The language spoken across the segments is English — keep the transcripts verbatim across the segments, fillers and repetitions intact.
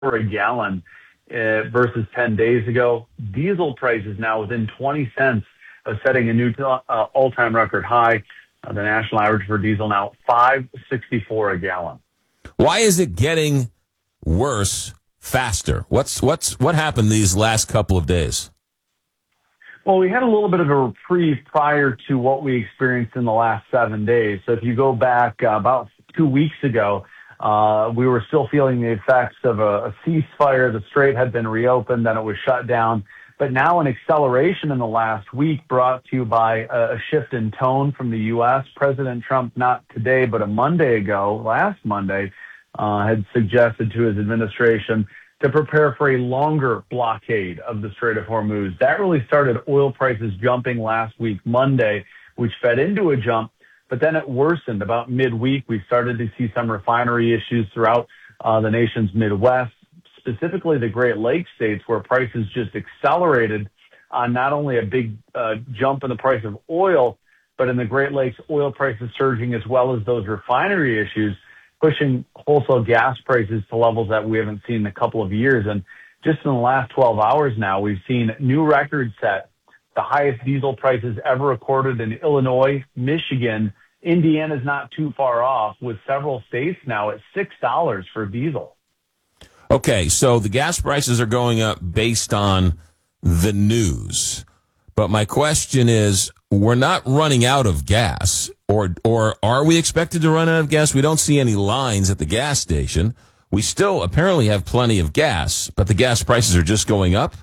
for a gallon uh, versus ten days ago. Diesel prices now within twenty cents of setting a new uh, all-time record high. Uh, the national average for diesel now five sixty-four a gallon. Why is it getting worse faster? What's what's what happened these last couple of days? Well, we had a little bit of a reprieve prior to what we experienced in the last seven days. So if you go back uh, about two weeks ago, uh, we were still feeling the effects of a, a ceasefire. The strait had been reopened, then it was shut down. But now an acceleration in the last week brought to you by a, a shift in tone from the U S. President Trump, not today, but a Monday ago, last Monday, uh, had suggested to his administration to prepare for a longer blockade of the Strait of Hormuz. That really started oil prices jumping last week, Monday, which fed into a jump, but then it worsened about midweek. We started to see some refinery issues throughout uh, the nation's Midwest, specifically the Great Lakes states, where prices just accelerated on not only a big uh, jump in the price of oil, but in the Great Lakes, oil prices surging as well as those refinery issues, pushing wholesale gas prices to levels that we haven't seen in a couple of years. And just in the last twelve hours now, we've seen new records set, the highest diesel prices ever recorded in Illinois, Michigan. Indiana's not too far off, with several states now at six dollars for diesel. Okay, so the gas prices are going up based on the news. But my question is, we're not running out of gas, or or are we expected to run out of gas? We don't see any lines at the gas station. We still apparently have plenty of gas, but the gas prices are just going up?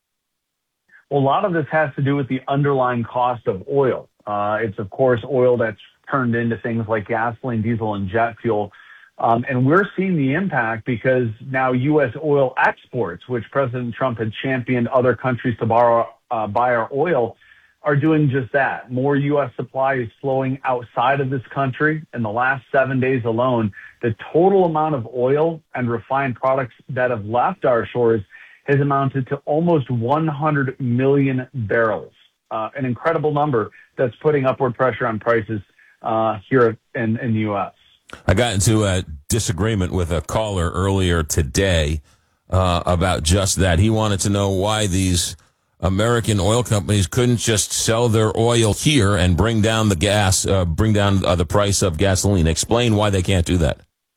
Well, a lot of this has to do with the underlying cost of oil. Uh, it's, of course, oil that's turned into things like gasoline, diesel, and jet fuel. Um, and we're seeing the impact because now U S oil exports, which President Trump had championed other countries to borrow, uh, buy our oil, are doing just that. More U S supply is flowing outside of this country. In the last seven days alone, the total amount of oil and refined products that have left our shores has amounted to almost one hundred million barrels, uh, an incredible number that's putting upward pressure on prices uh, here in, in the U S. I got into a disagreement with a caller earlier today uh, about just that. He wanted to know why these American oil companies couldn't just sell their oil here and bring down the gas, uh, bring down uh, the price of gasoline. Explain why they can't do that.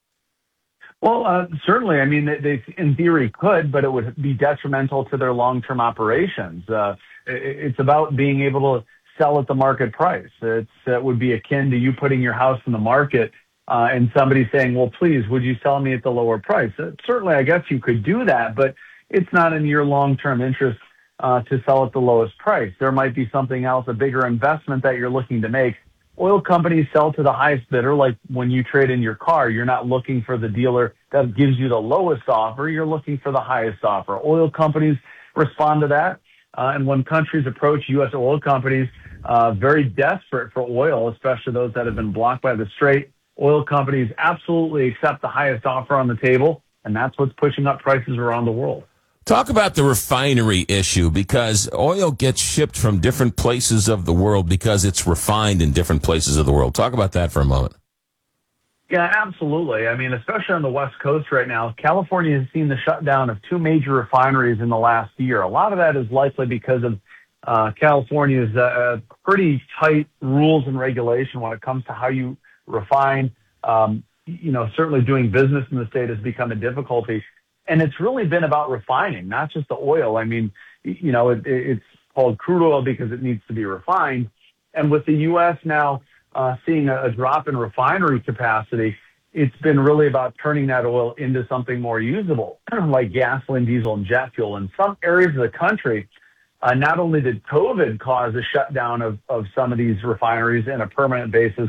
Well, uh, certainly. I mean, they, they in theory could, but it would be detrimental to their long-term operations. Uh, it, it's about being able to sell at the market price. It's, it would be akin to you putting your house in the market uh, and somebody saying, well, please, would you sell me at the lower price? Uh, certainly, I guess you could do that, but it's not in your long-term interest uh, to sell at the lowest price. There might be something else, a bigger investment that you're looking to make. Oil companies sell to the highest bidder, like when you trade in your car. You're not looking for the dealer that gives you the lowest offer. You're looking for the highest offer. Oil companies respond to that. Uh, and when countries approach U S oil companies uh, very desperate for oil, especially those that have been blocked by the strait, oil companies absolutely accept the highest offer on the table, and that's what's pushing up prices around the world. Talk about the refinery issue, because oil gets shipped from different places of the world because it's refined in different places of the world. Talk about that for a moment. Yeah, absolutely. I mean, especially on the West Coast right now, California has seen the shutdown of two major refineries in the last year. A lot of that is likely because of uh, California's uh, pretty tight rules and regulation when it comes to how you refine. Um, you know, certainly doing business in the state has become a difficulty. And it's really been about refining, not just the oil. I mean, you know, it, it's called crude oil because it needs to be refined. And with the U S now uh, seeing a, a drop in refinery capacity, it's been really about turning that oil into something more usable, like gasoline, diesel, and jet fuel. In some areas of the country, uh, not only did COVID cause a shutdown of, of some of these refineries on a permanent basis,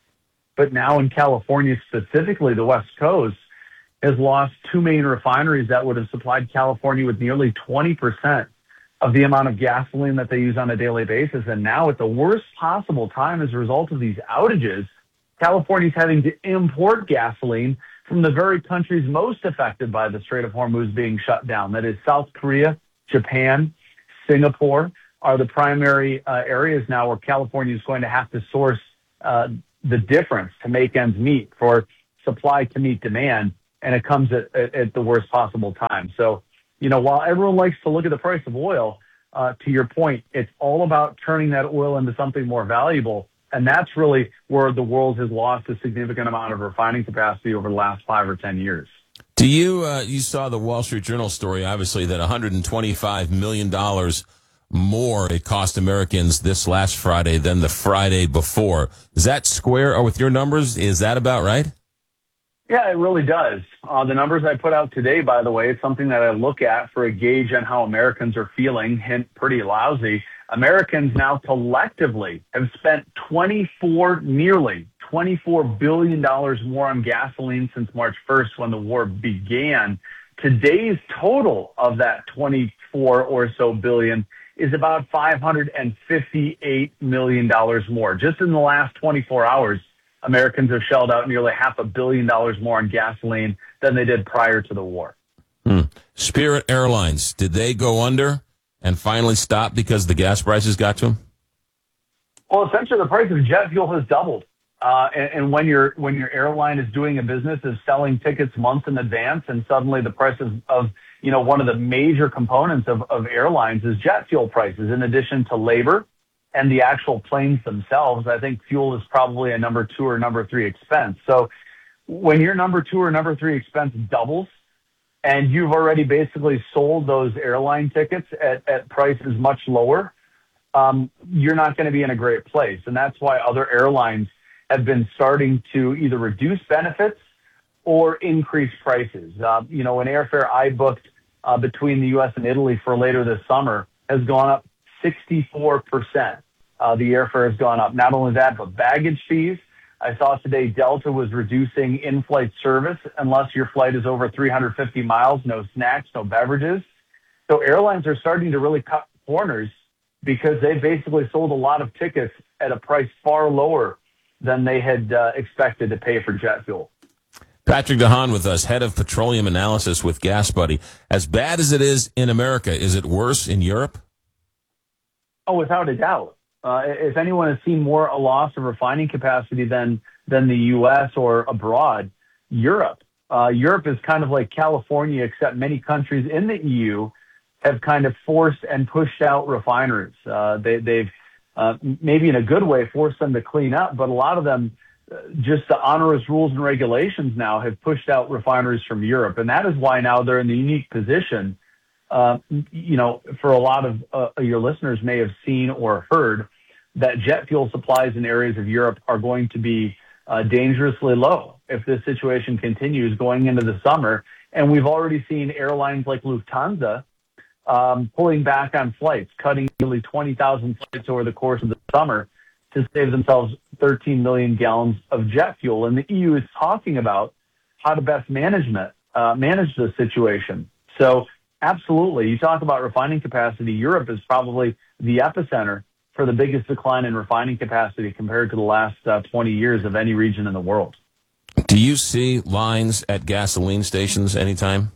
but now in California, specifically the West Coast, has lost two main refineries that would have supplied California with nearly twenty percent of the amount of gasoline that they use on a daily basis. And now at the worst possible time as a result of these outages, California is having to import gasoline from the very countries most affected by the Strait of Hormuz being shut down. That is South Korea, Japan, Singapore are the primary uh, areas now where California is going to have to source uh, the difference to make ends meet for supply to meet demand. and it comes at, at, at the worst possible time. So, you know, while everyone likes to look at the price of oil, uh, to your point, it's all about turning that oil into something more valuable. And that's really where the world has lost a significant amount of refining capacity over the last five or ten years. Do you, uh, you saw the Wall Street Journal story, obviously, that one hundred twenty-five million dollars more it cost Americans this last Friday than the Friday before. Is that square or with your numbers? Is that about right? Yeah, it really does. Uh, the numbers I put out today, by the way, it's something that I look at for a gauge on how Americans are feeling, hint pretty lousy. Americans now collectively have spent twenty-four, nearly twenty-four billion dollars more on gasoline since March first when the war began. Today's total of that twenty-four or so billion is about five hundred fifty-eight million dollars more. Just in the last twenty-four hours, Americans have shelled out nearly half a billion dollars more on gasoline than they did prior to the war. Hmm. Spirit Airlines, did they go under and finally stop because the gas prices got to them? Well, essentially, the price of jet fuel has doubled. Uh, and, and when your when your airline is doing a business of selling tickets months in advance, and suddenly the price of, of you know one of the major components of, of airlines is jet fuel prices, in addition to labor and the actual planes themselves. I think fuel is probably a number two or number three expense. So when your number two or number three expense doubles, and you've already basically sold those airline tickets at, at prices much lower, um, you're not going to be in a great place. And that's why other airlines have been starting to either reduce benefits or increase prices. Uh, you know, an airfare I booked uh, between the U S and Italy for later this summer has gone up sixty-four percent. Uh, the airfare has gone up. Not only that, but baggage fees. I saw today Delta was reducing in-flight service unless your flight is over three hundred fifty miles, no snacks, no beverages. So airlines are starting to really cut corners because they basically sold a lot of tickets at a price far lower than they had uh, expected to pay for jet fuel. Patrick DeHaan with us, head of petroleum analysis with GasBuddy. As bad as it is in America, is it worse in Europe? Oh, without a doubt. Uh, if anyone has seen more a loss of refining capacity than than the U S or abroad, Europe. Uh, Europe is kind of like California, except many countries in the E U have kind of forced and pushed out refineries. Uh, they, they've uh, maybe in a good way forced them to clean up, but a lot of them, uh, just the onerous rules and regulations now have pushed out refineries from Europe. And that is why now they're in the unique position. Uh, you know, for a lot of uh, your listeners may have seen or heard that jet fuel supplies in areas of Europe are going to be uh, dangerously low if this situation continues going into the summer. And we've already seen airlines like Lufthansa um, pulling back on flights, cutting nearly twenty thousand flights over the course of the summer to save themselves thirteen million gallons of jet fuel. And the E U is talking about how to best management, uh, manage the situation. So absolutely, you talk about refining capacity. Europe is probably the epicenter for the biggest decline in refining capacity compared to the last uh, twenty years of any region in the world. Do you see lines at gasoline stations anytime?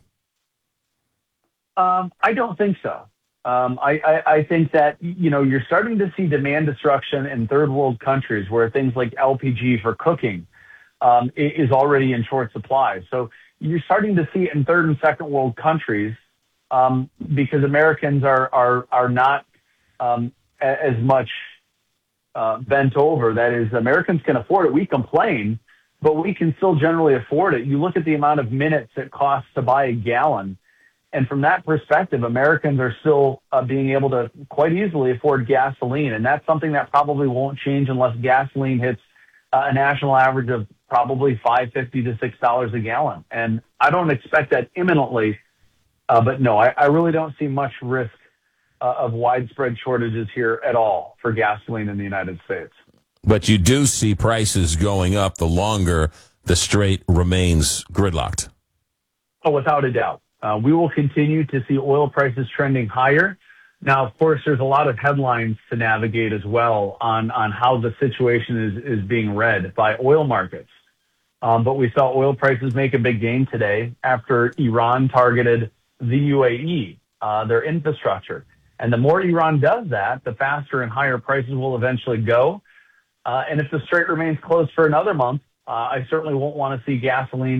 Um, I don't think so. Um, I, I, I think that, you know, you're starting to see demand destruction in third world countries where things like L P G for cooking um, is already in short supply. So you're starting to see it in third and second world countries um, because Americans are, are, are not um, as much uh, bent over. That is, Americans can afford it. We complain, but we can still generally afford it. You look at the amount of minutes it costs to buy a gallon, and from that perspective, Americans are still uh, being able to quite easily afford gasoline, and that's something that probably won't change unless gasoline hits uh, a national average of probably five fifty to six dollars a gallon. And I don't expect that imminently, uh, but no, I, I really don't see much risk uh, of widespread shortages here at all for gasoline in the United States. But you do see prices going up the longer the strait remains gridlocked. Oh, without a doubt. Uh, we will continue to see oil prices trending higher. Now, of course, there's a lot of headlines to navigate as well on, on how the situation is, is being read by oil markets. Um, but we saw oil prices make a big gain today after Iran targeted the U A E, uh, their infrastructure. And the more Iran does that, the faster and higher prices will eventually go. Uh, and if the strait remains closed for another month, uh, I certainly won't want to see gasoline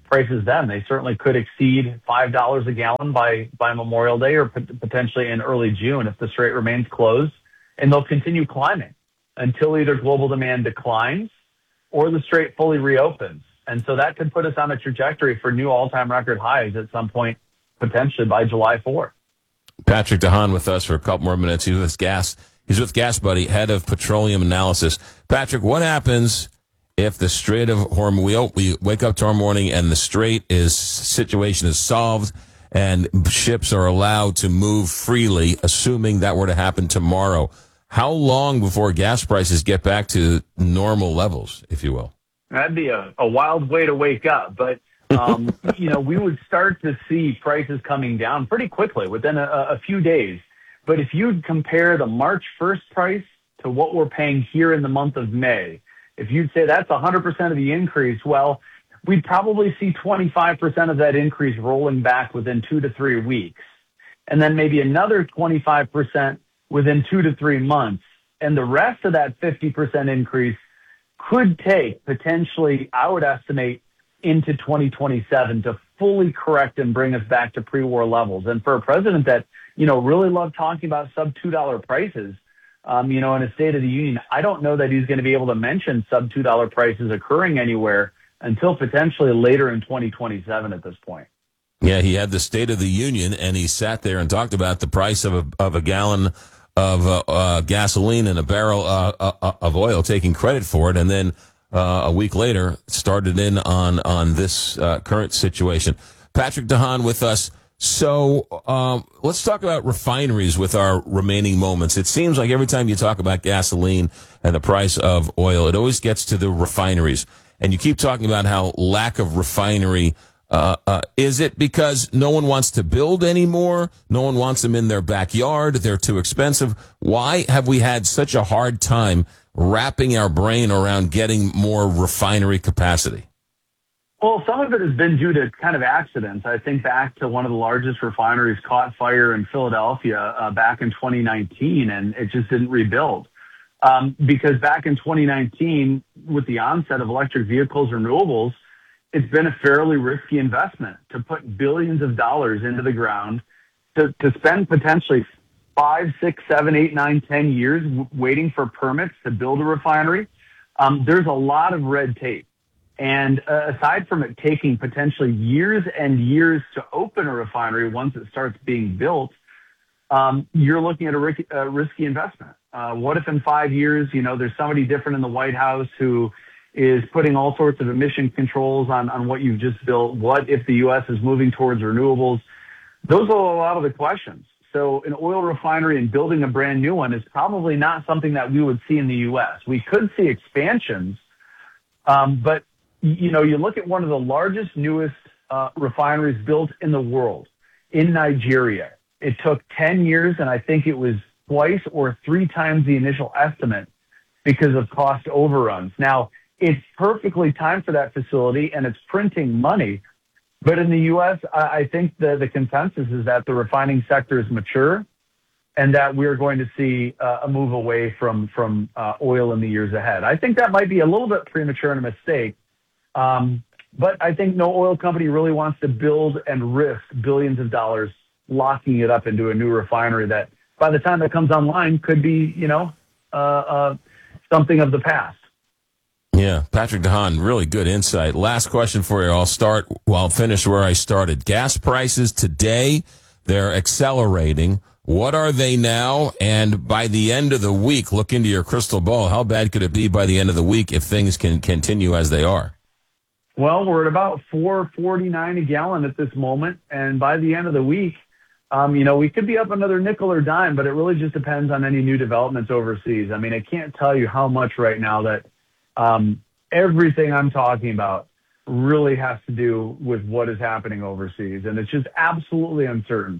prices then. They certainly could exceed five dollars a gallon by, by Memorial Day or pot- potentially in early June if the strait remains closed. And they'll continue climbing until either global demand declines or the strait fully reopens. And so that could put us on a trajectory for new all-time record highs at some point, potentially by July fourth. Patrick DeHaan with us for a couple more minutes. He's with Gas. He's with Gas Buddy, head of petroleum analysis. Patrick, what happens if the Strait of Hormuz, we wake up tomorrow morning and the strait is situation is solved and ships are allowed to move freely, assuming that were to happen tomorrow? How long before gas prices get back to normal levels, if you will? That'd be a, a wild way to wake up. But, um, you know, we would start to see prices coming down pretty quickly within a, a few days. But if you compare the March first price to what we're paying here in the month of May, if you'd say that's one hundred percent of the increase, well, we'd probably see twenty-five percent of that increase rolling back within two to three weeks. And then maybe another twenty-five percent within two to three months. And the rest of that fifty percent increase could take potentially, I would estimate, into twenty twenty-seven to fully correct and bring us back to pre-war levels. And for a president that, you know, really loved talking about sub two dollar prices, um, you know, in a State of the Union, I don't know that he's going to be able to mention sub two dollar prices occurring anywhere until potentially later in twenty twenty-seven at this point. Yeah, he had the State of the Union, and he sat there and talked about the price of a, of a gallon of uh, uh, gasoline and a barrel uh, uh, of oil, taking credit for it, and then uh, a week later started in on on this uh, current situation. Patrick DeHaan with us. So um, let's talk about refineries with our remaining moments. It seems like every time you talk about gasoline and the price of oil, it always gets to the refineries. And you keep talking about how lack of refinery Uh, uh, is it because no one wants to build anymore? No one wants them in their backyard? They're too expensive? Why have we had such a hard time wrapping our brain around getting more refinery capacity? Well, some of it has been due to kind of accidents. I think back to one of the largest refineries caught fire in Philadelphia uh, back in twenty nineteen, and it just didn't rebuild. Um, because back in twenty nineteen, with the onset of electric vehicles, renewables, it's been a fairly risky investment to put billions of dollars into the ground to, to spend potentially five, six, seven, eight, nine, ten years w- waiting for permits to build a refinery. Um, there's a lot of red tape. And uh, aside from it taking potentially years and years to open a refinery once it starts being built, um, you're looking at a, ri- a risky investment. Uh, what if in five years, you know, there's somebody different in the White House who is putting all sorts of emission controls on, on what you've just built? What if the U S is moving towards renewables? Those are a lot of the questions. So an oil refinery and building a brand new one is probably not something that we would see in the U S. We could see expansions, um, but, you know, you look at one of the largest, newest uh, refineries built in the world in Nigeria. It took ten years, and I think it was twice or three times the initial estimate because of cost overruns. Now, it's perfectly timed for that facility, and it's printing money. But in the U S, I think the, the consensus is that the refining sector is mature and that we're going to see uh, a move away from, from uh, oil in the years ahead. I think that might be a little bit premature and a mistake. Um, but I think no oil company really wants to build and risk billions of dollars locking it up into a new refinery that by the time it comes online could be, you know, uh, uh, something of the past. Yeah, Patrick DeHaan, really good insight. Last question for you. I'll start, well, I'll finish where I started. Gas prices today, they're accelerating. What are they now? And by the end of the week, look into your crystal ball. How bad could it be by the end of the week if things can continue as they are? Well, we're at about four forty-nine a gallon at this moment. And by the end of the week, um, you know, we could be up another nickel or dime, but it really just depends on any new developments overseas. I mean, I can't tell you how much right now that Um, everything I'm talking about really has to do with what is happening overseas, and it's just absolutely uncertain.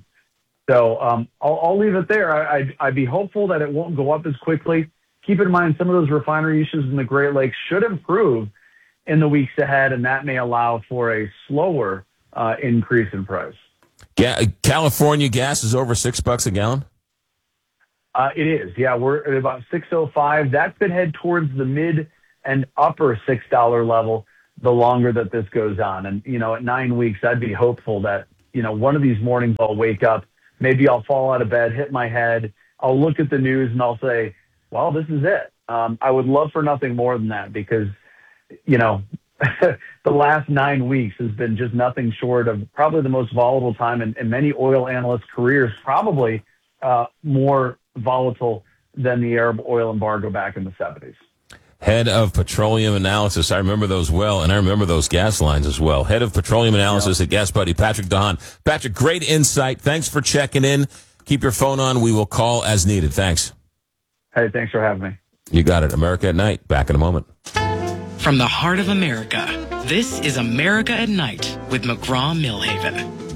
So um, I'll, I'll leave it there. I, I'd, I'd be hopeful that it won't go up as quickly. Keep in mind some of those refinery issues in the Great Lakes should improve in the weeks ahead, and that may allow for a slower uh, increase in price. Yeah, California gas is over six bucks a gallon? Uh, it is. Yeah, we're at about six oh five. That could head towards the mid and upper six dollar level the longer that this goes on. And, you know, at nine weeks, I'd be hopeful that, you know, one of these mornings I'll wake up, maybe I'll fall out of bed, hit my head, I'll look at the news and I'll say, well, this is it. Um, I would love for nothing more than that because, you know, the last nine weeks has been just nothing short of probably the most volatile time in, in many oil analysts' careers, probably uh, more volatile than the Arab oil embargo back in the seventies. Head of Petroleum Analysis. I remember those well, and I remember those gas lines as well. Head of Petroleum Analysis yeah. at Gas Buddy, Patrick DeHaan. Patrick, great insight. Thanks for checking in. Keep your phone on. We will call as needed. Thanks. Hey, thanks for having me. You got it. America at Night. Back in a moment. From the heart of America, this is America at Night with McGraw-Milhaven.